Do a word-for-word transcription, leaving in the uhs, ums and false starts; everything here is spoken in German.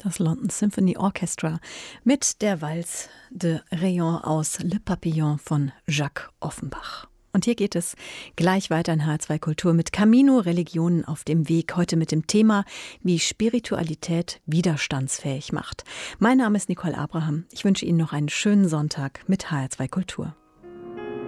Das London Symphony Orchestra mit der Valse de Rayon aus Le Papillon von Jacques Offenbach. Und hier geht es gleich weiter in H R zwei Kultur mit Camino Religionen auf dem Weg. Heute mit dem Thema, wie Spiritualität widerstandsfähig macht. Mein Name ist Nicole Abraham. Ich wünsche Ihnen noch einen schönen Sonntag mit H R zwei Kultur.